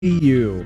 EU.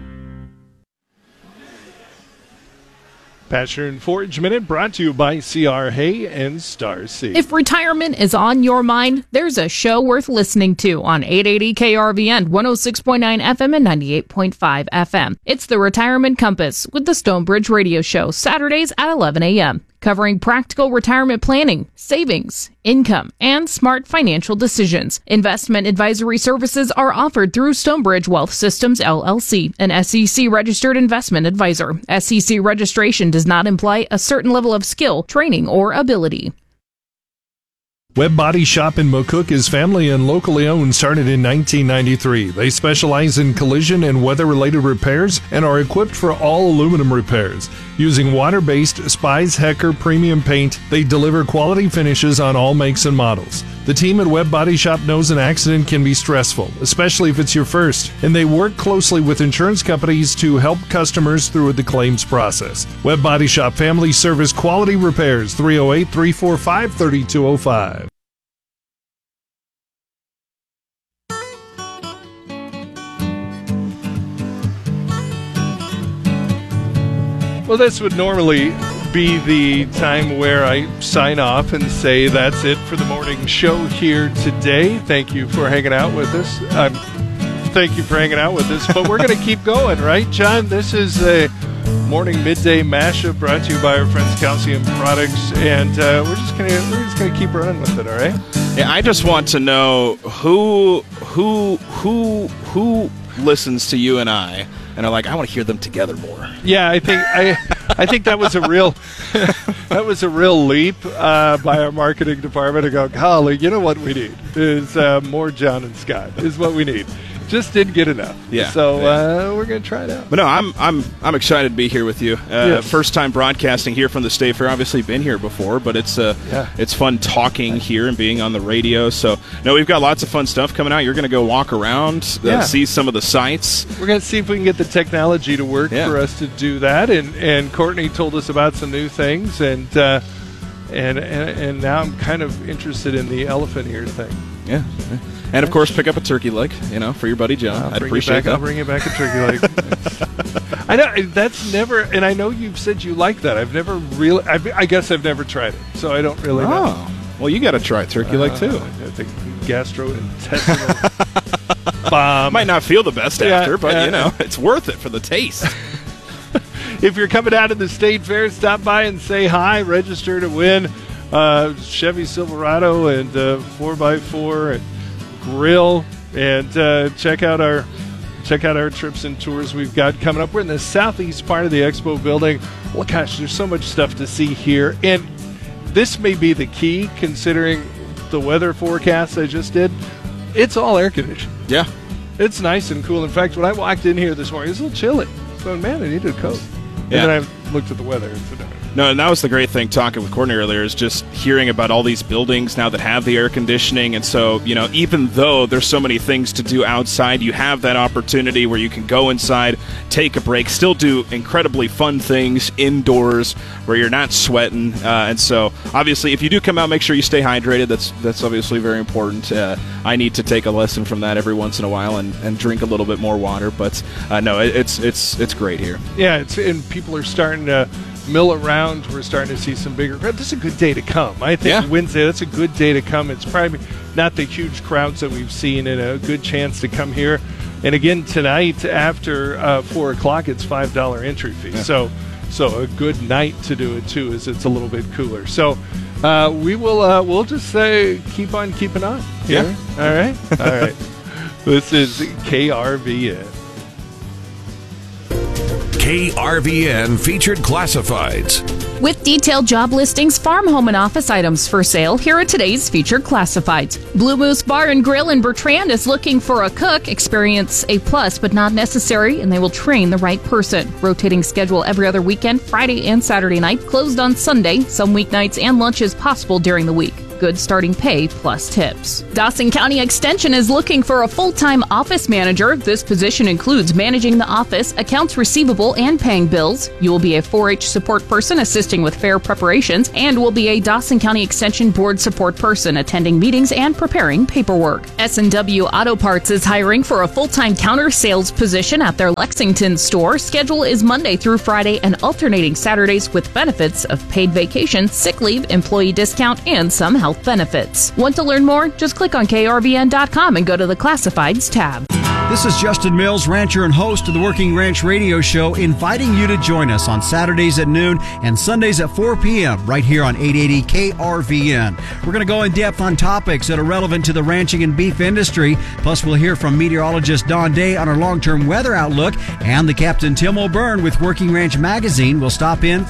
Pasture and Forage Minute brought to you by C.R. Hay and Star Seed. If retirement is on your mind, there's a show worth listening to on 880 KRVN, 106.9 FM and 98.5 FM. It's the Retirement Compass with the Stonebridge Radio Show, Saturdays at 11 a.m., covering practical retirement planning, savings, income, and smart financial decisions. Investment advisory services are offered through Stonebridge Wealth Systems, LLC, an SEC-registered investment advisor. SEC registration does not imply a certain level of skill, training, or ability. Webb Body Shop in McCook is family and locally owned, started in 1993. They specialize in collision and weather-related repairs and are equipped for all aluminum repairs. Using water-based Spies Hecker premium paint, they deliver quality finishes on all makes and models. The team at Webb Body Shop knows an accident can be stressful, especially if it's your first, and they work closely with insurance companies to help customers through the claims process. Webb Body Shop Family Service Quality Repairs, 308-345-3205. Well, this would normally be the time where I sign off and say that's it for the morning show here today. Thank you for hanging out with us. Thank you for hanging out with us. But we're going to keep going, right, John? This is a morning midday mashup brought to you by our friends Calcium Products, and we're just gonna keep running with it. All right? Yeah, I just want to know who listens to you and I and are like, I want to hear them together more. Yeah, I think that was a real leap by our marketing department to go, golly, you know what we need is more John and Scott is what we need. Just didn't get enough. Yeah. So we're gonna try it out. But no, I'm excited to be here with you. Yes. First time broadcasting here from the State Fair. Obviously been here before, but it's fun talking here and being on the radio. So no, we've got lots of fun stuff coming out. You're gonna go walk around, see some of the sites. We're gonna see if we can get the technology to work for us to do that. And Courtney told us about some new things, and now I'm kind of interested in the elephant ear thing. Yeah. And, of course, pick up a turkey leg, for your buddy John. I'd appreciate that. I'll bring you back a turkey leg. I know, that's never, and I know you've said you like that. I've never really, I guess I've never tried it, so I don't really know. Well, you got to try turkey leg, too. I think gastrointestinal bomb. Might not feel the best after, but, it's worth it for the taste. If you're coming out of the State Fair, stop by and say hi. Register to win Chevy Silverado and 4x4 and grill, and check out our trips and tours we've got coming up. We're in the southeast part of the expo building. Well, gosh, there's so much stuff to see here, and this may be the key considering the weather forecast I just did. It's all air conditioned. Yeah, it's nice and cool. In fact, when I walked in here this morning, it was a little chilly. So, man, I needed a coat. And then I looked at the weather and said, no, and that was the great thing talking with Courtney earlier, is just hearing about all these buildings now that have the air conditioning. And so, even though there's so many things to do outside, you have that opportunity where you can go inside, take a break, still do incredibly fun things indoors where you're not sweating. And so, obviously, if you do come out, make sure you stay hydrated. That's obviously very important. I need to take a lesson from that every once in a while and drink a little bit more water. But, no, it's great here. Yeah, and people are starting to mill around. We're starting to see some bigger crowds. This is a good day to come. I think Wednesday, that's a good day to come. It's probably not the huge crowds that we've seen, and a good chance to come here. And again, tonight after 4 o'clock, it's $5 entry fee. Yeah. So a good night to do it, too, as it's a little bit cooler. So we'll just say keep on keeping on here. Yeah. All right? All right. This is KRVN. KRVN Featured Classifieds. With detailed job listings, farm, home, and office items for sale, here are today's Featured Classifieds. Blue Moose Bar and Grill in Bertrand is looking for a cook. Experience a plus, but not necessary, and they will train the right person. Rotating schedule every other weekend, Friday and Saturday night. Closed on Sunday. Some weeknights and lunches possible during the week. good starting pay plus tips. Dawson County Extension is looking for a full-time office manager. This position includes managing the office, accounts receivable, and paying bills. You will be a 4-H support person assisting with fair preparations and will be a Dawson County Extension Board support person attending meetings and preparing paperwork. S&W Auto Parts is hiring for a full-time counter sales position at their Lexington store. Schedule is Monday through Friday and alternating Saturdays with benefits of paid vacation, sick leave, employee discount, and some health benefits. Want to learn more? Just click on krvn.com and go to the Classifieds tab. This is Justin Mills, rancher and host of the Working Ranch Radio Show, inviting you to join us on Saturdays at noon and Sundays at 4 p.m. right here on 880 KRVN. We're going to go in depth on topics that are relevant to the ranching and beef industry. Plus, we'll hear from meteorologist Don Day on our long-term weather outlook, and the Captain Tim O'Byrne with Working Ranch Magazine will stop in